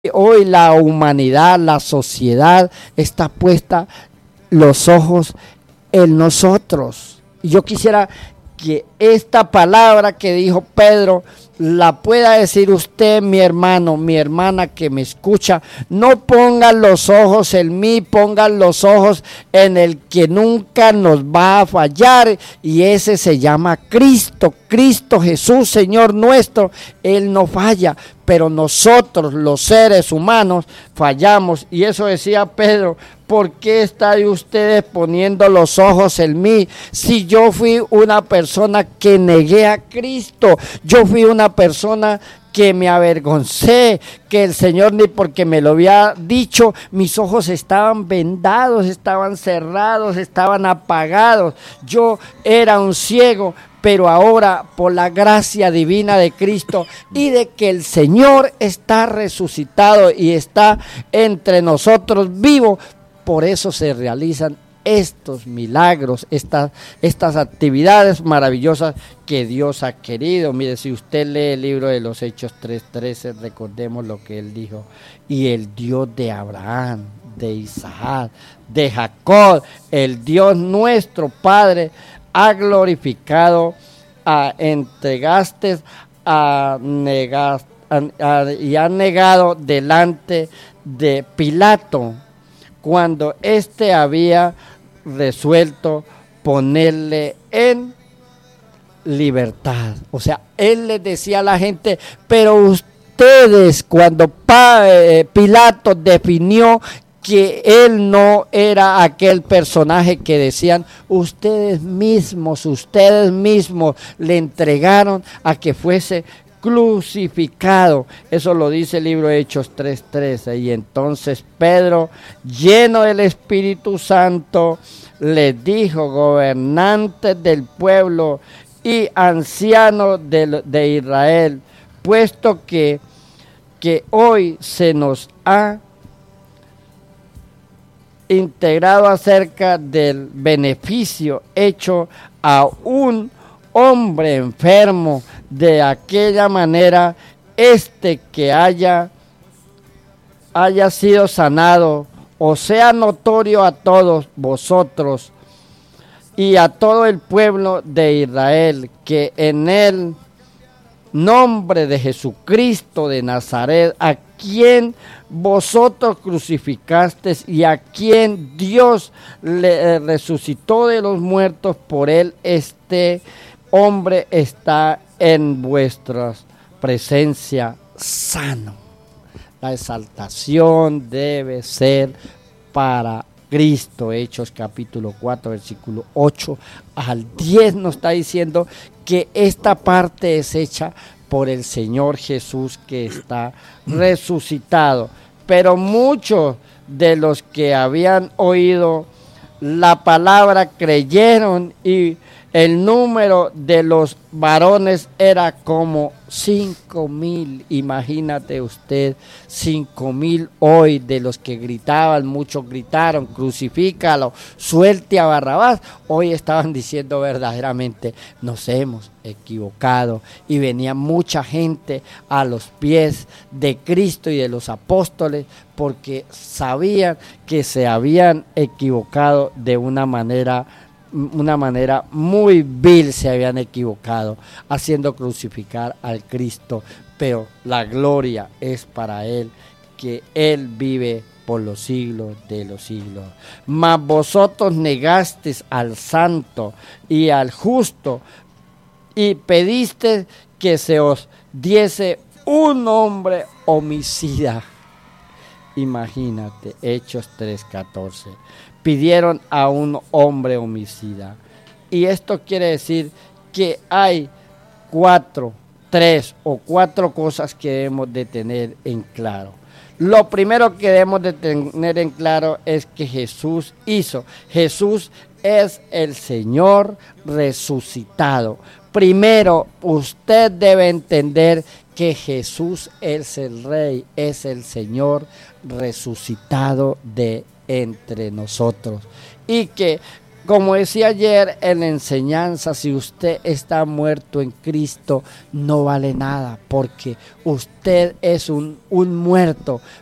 Hoy la humanidad, la sociedad está puesta los ojos en nosotros. Y yo quisiera que esta palabra que dijo Pedro la pueda decir usted, mi hermano, mi hermana que me escucha. No pongan los ojos en mí, pongan los ojos en el que nunca nos va a fallar, y ese se llama Cristo. Cristo Jesús, Señor nuestro. Él no falla, pero nosotros, los seres humanos, fallamos. Y eso decía Pedro: ¿por qué están ustedes poniendo los ojos en mí? Si yo fui una persona que negué a Cristo, yo fui una persona que me avergoncé, que el Señor, ni porque me lo había dicho, mis ojos estaban vendados, estaban cerrados, estaban apagados. Yo era un ciego, pero ahora, por la gracia divina de Cristo y de que el Señor está resucitado y está entre nosotros vivo, por eso se realizan estos milagros, estas actividades maravillosas que Dios ha querido. Mire, si usted lee el libro de los Hechos 3:13, recordemos lo que él dijo: y el Dios de Abraham, de Isaac, de Jacob, el Dios nuestro Padre, ha glorificado, entregaste, y ha negado delante de Pilato, cuando éste había resuelto ponerle en libertad. O sea, él le decía a la gente: pero ustedes, cuando Pilato definió que él no era aquel personaje que decían, ustedes mismos le entregaron a que fuese crucificado. Eso lo dice el libro de Hechos 3:13. Y entonces Pedro, lleno del Espíritu Santo, les dijo: gobernantes del pueblo y ancianos de Israel, puesto que hoy se nos ha integrado acerca del beneficio hecho a un hombre enfermo, de aquella manera que haya sido sanado, o sea notorio a todos vosotros y a todo el pueblo de Israel, que en el nombre de Jesucristo de Nazaret, a quien vosotros crucificasteis y a quien Dios le resucitó de los muertos, por él este hombre está en vuestra presencia sano. La exaltación debe ser para Cristo. Hechos capítulo 4, versículo 8 al 10 nos está diciendo que esta parte es hecha por el Señor Jesús, que está resucitado. Pero muchos de los que habían oído la palabra creyeron, y el número de los varones era como 5,000. Imagínate usted, 5,000 hoy, de los que gritaban, muchos gritaron: crucifícalo, suelte a Barrabás. Hoy estaban diciendo: verdaderamente nos hemos equivocado. Y venía mucha gente a los pies de Cristo y de los apóstoles, porque sabían que se habían equivocado de una manera muy vil. Se habían equivocado haciendo crucificar al Cristo, pero la gloria es para él, que él vive por los siglos de los siglos. Mas vosotros negasteis al santo y al justo, y pediste que se os diese un hombre homicida. Imagínate, Hechos 3:14. Pidieron a un hombre homicida. Y esto quiere decir que hay tres o cuatro cosas que debemos de tener en claro. Lo primero que debemos de tener en claro es que Jesús es el Señor resucitado. Primero, usted debe entender que Jesús es el Rey, es el Señor resucitado de entre nosotros, y que Como decía ayer en la enseñanza, si usted está muerto en Cristo, no vale nada, porque usted es un muerto,